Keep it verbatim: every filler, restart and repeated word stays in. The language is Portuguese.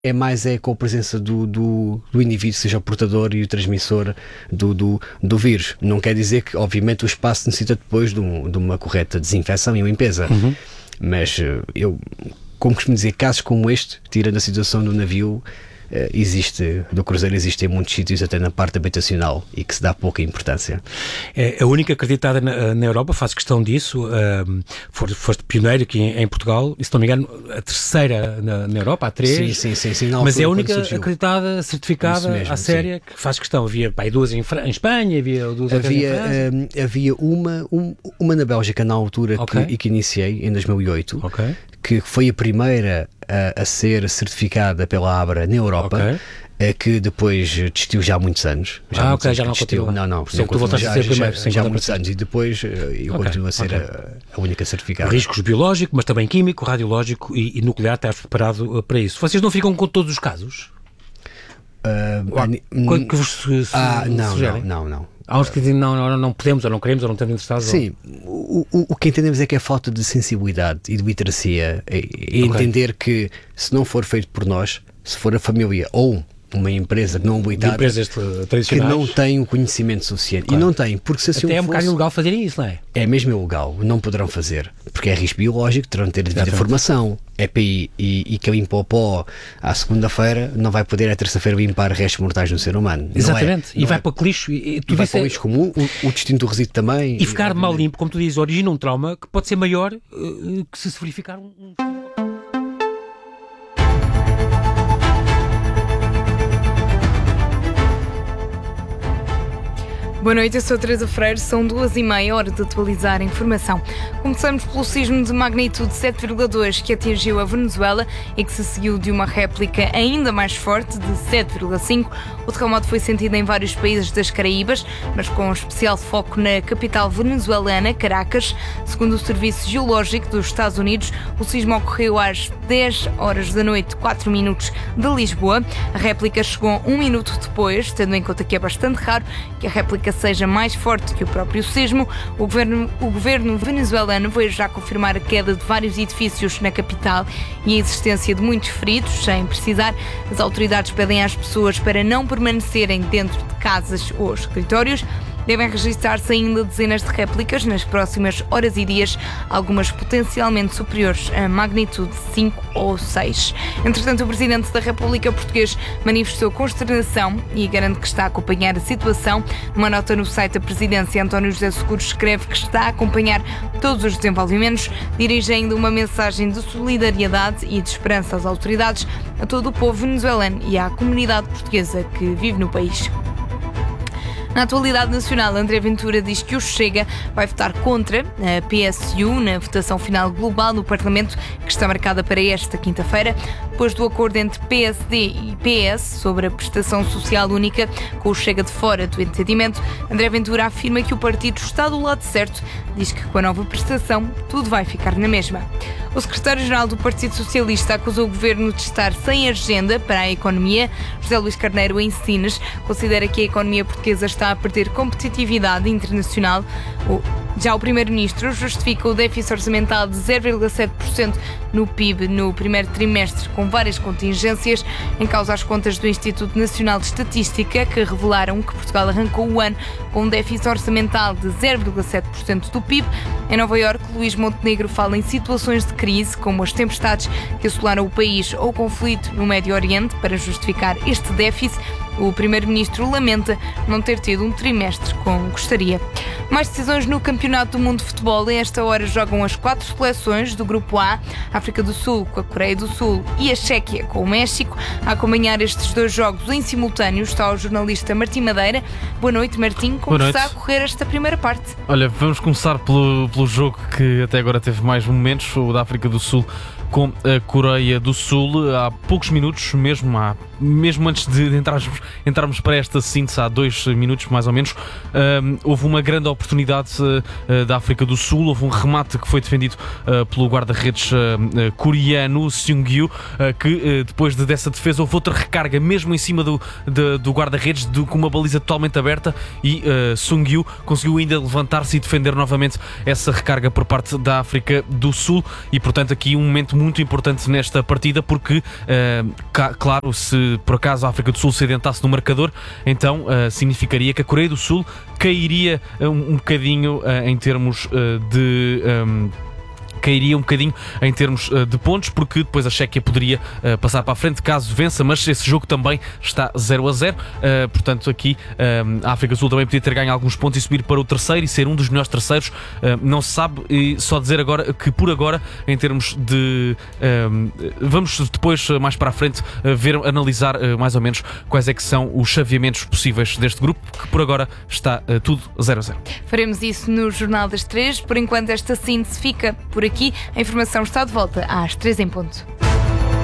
é mais é com a presença do, do, do indivíduo, seja o portador e o transmissor do, do, do vírus. Não quer dizer que, obviamente, o espaço necessita depois de, um, de uma correta desinfecção e limpeza. Uhum. Mas eu, como costumo dizer, casos como este, tirando a situação do navio, existe, do cruzeiro existe em muitos sítios, até na parte habitacional, e que se dá pouca importância. É a única acreditada na, na Europa, faz questão disso. Uh, foste, foste pioneiro aqui em, em Portugal, e se não me engano, a terceira na, na Europa, há três. Sim, sim, sim, sim, na mas altura, é a única acreditada, certificada mesmo, à séria, sim, que faz questão. Havia pá, duas em, em Espanha, havia duas havia, em França. Uh, havia uma, um, uma na Bélgica na altura, okay, que, e que iniciei em dois mil e oito, okay, que foi a primeira a, a ser certificada pela ABRA na Europa, okay, que depois desistiu já há muitos anos. Já ah, ok, já não desistiu. continua. Não, não. Sim, não tu voltaste a ser primeiro. Já, já há muitos anos, e depois eu okay, continuo a ser okay, a, a única certificada. Riscos biológicos, mas também químico, radiológico e, e nuclear, estás preparado para isso. Vocês não ficam com todos os casos? Uh, Qual que vos su, su, ah, não, sugerem? Não, não, não. Há uns que dizem não, não, não podemos, ou não queremos, ou não estamos interessados. Sim, ou... o, o, o que entendemos é que é a falta de sensibilidade e de literacia, é, é okay, entender que se não for feito por nós, se for a família ou uma empresa não habilitada, que não tem o conhecimento suficiente. Claro. E não tem, porque se assim até é um fosse, bocado ilegal fazerem isso, não é? É mesmo ilegal, não poderão fazer, porque é risco biológico, terão de ter a devida formação. É P I e, e que limpa o pó à segunda-feira, não vai poder à terça-feira limpar restos mortais no ser humano. Exatamente, não é, e vai é, para o lixo. E, e, e vai para o lixo comum, o, o destino do resíduo também. E ficar e, mal limpo, como tu dizes, origina um trauma que pode ser maior uh, que se se verificar um... um... Boa noite, eu sou a Teresa Freire, são duas e meia, hora de atualizar a informação. Começamos pelo sismo de magnitude sete vírgula dois que atingiu a Venezuela e que se seguiu de uma réplica ainda mais forte de sete vírgula cinco. O terremoto foi sentido em vários países das Caraíbas, mas com especial foco na capital venezuelana, Caracas. Segundo o Serviço Geológico dos Estados Unidos, o sismo ocorreu às dez horas da noite, quatro minutos de Lisboa. A réplica chegou um minuto depois, tendo em conta que é bastante raro que a réplica seja mais forte que o próprio sismo. O governo, o governo venezuelano veio já confirmar a queda de vários edifícios na capital e a existência de muitos feridos, sem precisar. As autoridades pedem às pessoas para não permanecerem dentro de casas ou escritórios. Devem registrar-se ainda dezenas de réplicas nas próximas horas e dias, algumas potencialmente superiores a magnitude cinco ou seis. Entretanto, o Presidente da República Portuguesa manifestou consternação e garante que está a acompanhar a situação. Numa nota no site da Presidência, António José Seguro escreve que está a acompanhar todos os desenvolvimentos, dirige ainda uma mensagem de solidariedade e de esperança às autoridades, a todo o povo venezuelano e à comunidade portuguesa que vive no país. Na atualidade nacional, André Ventura diz que o Chega vai votar contra a P S U na votação final global do Parlamento, que está marcada para esta quinta-feira. Depois do acordo entre P S D e P S sobre a prestação social única, com o Chega de fora do entendimento, André Ventura afirma que o partido está do lado certo, diz que com a nova prestação tudo vai ficar na mesma. O secretário-geral do Partido Socialista acusou o governo de estar sem agenda para a economia. José Luís Carneiro, em Sines, considera que a economia portuguesa está a perder competitividade internacional. Já o primeiro-ministro justifica o déficit orçamental de zero vírgula sete por cento no P I B no primeiro trimestre, com várias contingências. Em causa as contas do Instituto Nacional de Estatística, que revelaram que Portugal arrancou o ano com um déficit orçamental de zero vírgula sete por cento do P I B. Em Nova Iorque, Luís Montenegro fala em situações de crise, como as tempestades que assolaram o país ou o conflito no Médio Oriente, para justificar este déficit. O primeiro-ministro lamenta não ter tido um trimestre como gostaria. Mais decisões no Campeonato do Mundo de Futebol. A esta hora jogam as quatro seleções do Grupo A, a África do Sul com a Coreia do Sul e a Chequia com o México. A acompanhar estes dois jogos em simultâneo está o jornalista Martim Madeira. Boa noite, Martim. Como está a correr esta primeira parte? Olha, vamos começar pelo, pelo jogo que até agora teve mais momentos, o da África do Sul com a Coreia do Sul. Há poucos minutos, mesmo, há, mesmo antes de entrarmos, entrarmos para esta síntese, há dois minutos mais ou menos, um, houve uma grande oportunidade oportunidade uh, da África do Sul. Houve um remate que foi defendido uh, pelo guarda-redes uh, uh, coreano, Seung-gyu, uh, que uh, depois de, dessa defesa houve outra recarga, mesmo em cima do, de, do guarda-redes, com uma baliza totalmente aberta, e uh, Seung-gyu conseguiu ainda levantar-se e defender novamente essa recarga por parte da África do Sul. E portanto aqui um momento muito importante nesta partida, porque uh, ca- claro, se por acaso a África do Sul se adentasse no marcador, então uh, significaria que a Coreia do Sul cairia uh, um, um bocadinho uh, em termos uh, de... Um, cairia um bocadinho em termos uh, de pontos, porque depois a Chequia poderia uh, passar para a frente caso vença, mas esse jogo também está zero a zero, uh, portanto aqui uh, a África do Sul também podia ter ganho alguns pontos e subir para o terceiro e ser um dos melhores terceiros, uh, não se sabe, e só dizer agora que por agora, em termos de uh, vamos depois mais para a frente uh, ver, analisar uh, mais ou menos quais é que são os chaveamentos possíveis deste grupo, que por agora está uh, tudo zero a zero. Faremos isso no Jornal das Três. Por enquanto esta síntese fica por aqui. A informação está de volta às três em ponto.